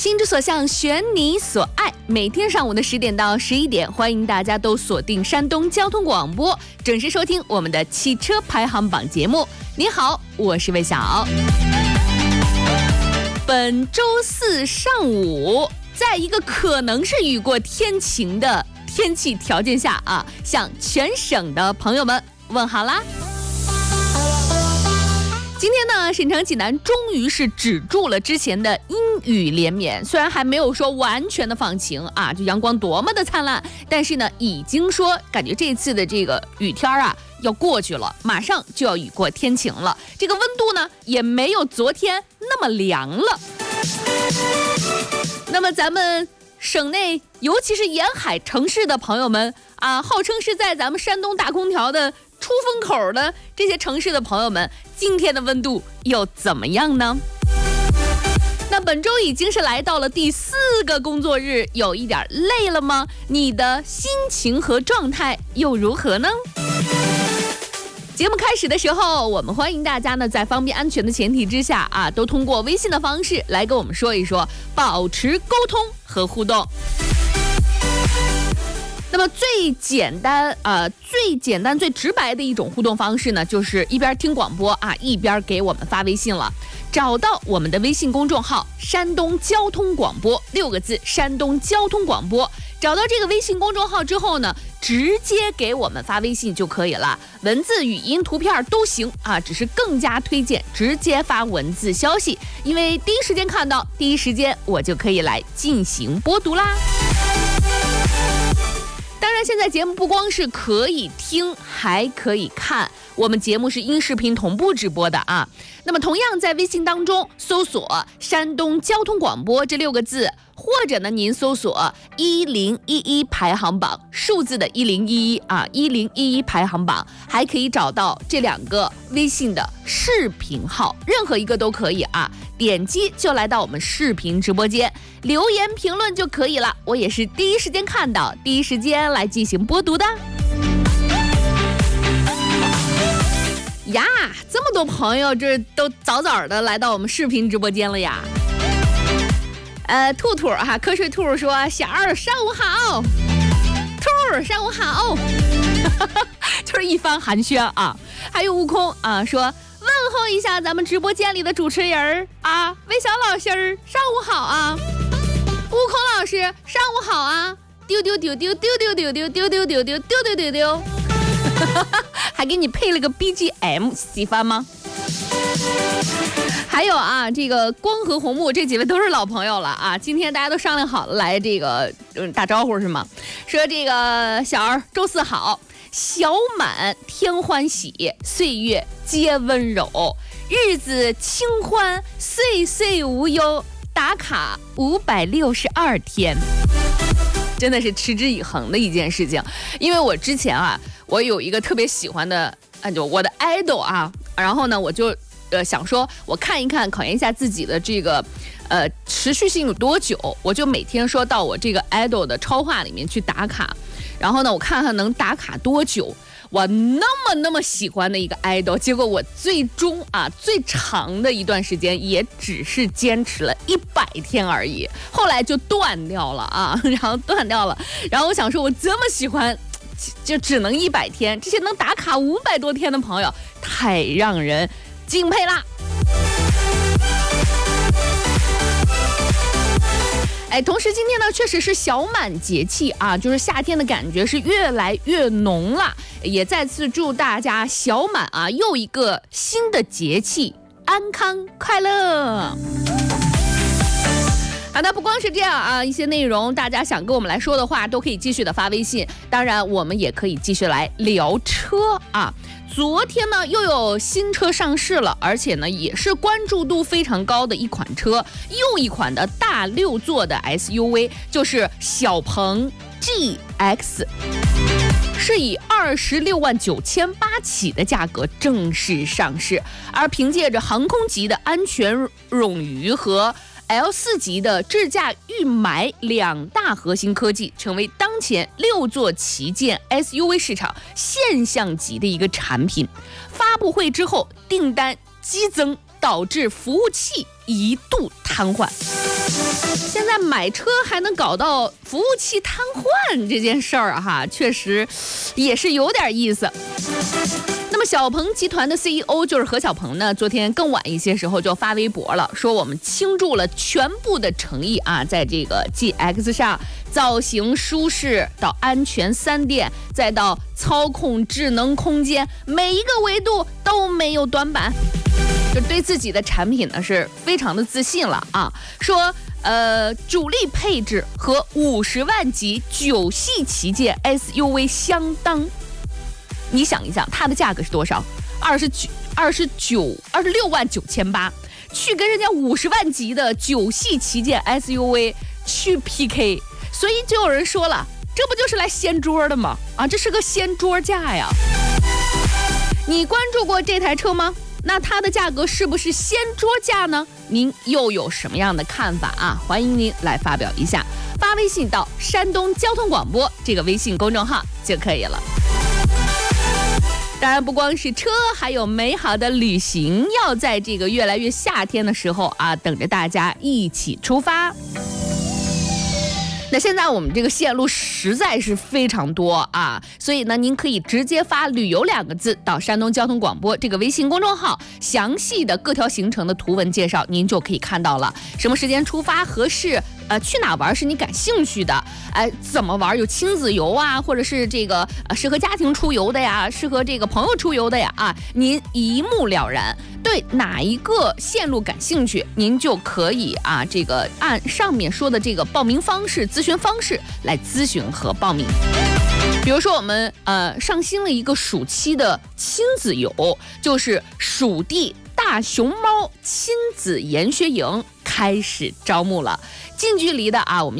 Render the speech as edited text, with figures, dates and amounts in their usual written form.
心之所向，选你所爱。每天上午的10点到11点，欢迎大家都锁定山东交通广播，准时收听我们的汽车排行榜节目。你好，我是魏晓。本周四上午，在一个可能是雨过天晴的天气条件下啊，向全省的朋友们问好啦。今天呢，沈城济南终于是止住了之前的阴雨连绵，虽然还没有说完全的放晴啊，就阳光多么的灿烂，但是呢，已经说感觉这次的这个雨天啊要过去了，马上就要雨过天晴了。这个温度呢，也没有昨天那么凉了。那么咱们省内，尤其是沿海城市的朋友们啊，号称是在咱们山东大空调的出风口的这些城市的朋友们，今天的温度又怎么样呢？那本周已经是来到了第4个工作日，有一点累了吗？你的心情和状态又如何呢？节目开始的时候，我们欢迎大家呢，在方便安全的前提之下啊，都通过微信的方式来跟我们说一说，保持沟通和互动。那么最简单、最直白的一种互动方式呢，就是一边听广播啊，一边给我们发微信了。找到我们的微信公众号“山东交通广播”6个字，山东交通广播。找到这个微信公众号之后呢，直接给我们发微信就可以了，文字、语音、图片都行啊，只是更加推荐直接发文字消息，因为第一时间看到，第一时间我就可以来进行播读啦。当然，现在节目不光是可以听，还可以看。我们节目是音视频同步直播的啊。那么同样在微信当中搜索“山东交通广播”这6个字，或者呢您搜索1011排行榜，数字的1011啊，1011排行榜，还可以找到这2个微信的视频号，任何一个都可以啊。点击就来到我们视频直播间，留言评论就可以了。我也是第一时间看到，第一时间来进行播读的。呀，这么多朋友，这都早早的来到我们视频直播间了呀。兔兔哈，瞌睡兔说：“小二上午好，兔上午好。”就是一番寒暄啊。还有悟空啊说：“问候一下咱们直播间里的主持人啊，魏晓老师上午好啊，悟空老师上午好啊，丢丢丢丢丢丢丢丢丢丢丢丢丢丢丢丢。”还给你配了个 BGM， 喜欢吗？还有啊，这个光和红木这几位都是老朋友了啊，今天大家都商量好了来这个打招呼是吗？说这个小儿周四好，小满天欢喜，岁月皆温柔，日子清欢，岁岁无忧，打卡562天。真的是持之以恒的一件事情，因为我之前啊，我有一个特别喜欢的，就我的 idol 啊，然后呢，我就想说，我看一看，考验一下自己的这个持续性有多久，我就每天说到我这个 idol 的超话里面去打卡，然后呢，我看看能打卡多久。我那么喜欢的一个 idol， 结果我最终啊最长的一段时间也只是坚持了100天而已，后来就断掉了啊，然后断掉了。然后我想说，我这么喜欢，就只能100天，这些能打卡500多天的朋友，太让人敬佩啦。同时今天呢，确实是小满节气啊，就是夏天的感觉是越来越浓了。也再次祝大家小满啊，又一个新的节气，安康快乐。好的，不光是这样啊，一些内容大家想跟我们来说的话，都可以继续的发微信。当然，我们也可以继续来聊车啊。昨天呢，又有新车上市了，而且呢，也是关注度非常高的一款车，又一款的大6座的 SUV， 就是小鹏 GX， 是以26万9800起的价格正式上市，而凭借着航空级的安全冗余和L4 级的智驾预埋2大核心科技，成为当前6座旗舰 SUV 市场现象级的一个产品。发布会之后，订单激增，导致服务器一度瘫痪。 现在买车还能搞到服务器瘫痪这件事儿哈，确实也是有点意思。那么小鹏集团的 CEO 就是何小鹏呢，昨天更晚一些时候就发微博了，说我们倾注了全部的诚意啊，在这个 GX 上，造型舒适到安全3点，再到操控智能空间，每一个维度都没有短板，就对自己的产品呢是非常的自信了啊。说主力配置和50万级9系旗舰 SUV 相当。你想一想，它的价格是多少？26万9800，去跟人家50万级的9系旗舰 SUV 去 PK， 所以就有人说了，这不就是来掀桌的吗？啊，这是个掀桌价呀！你关注过这台车吗？那它的价格是不是掀桌价呢？您又有什么样的看法啊？欢迎您来发表一下，发微信到山东交通广播这个微信公众号就可以了。当然不光是车，还有美好的旅行要在这个越来越夏天的时候啊，等着大家一起出发。那现在我们这个线路实在是非常多啊，所以呢，您可以直接发旅游2个字到山东交通广播这个微信公众号，详细的各条行程的图文介绍您就可以看到了，什么时间出发合适，去哪玩是你感兴趣的，怎么玩，有亲子游啊，或者是这个适合家庭出游的呀，适合这个朋友出游的呀啊，您一目了然。对哪一个线路感兴趣，您就可以啊，这个按上面说的这个报名方式、咨询方式来咨询和报名。比如说我们上新了一个暑期的亲子游，就是蜀地大熊猫亲子研学营开始招募了，近距离的啊，我们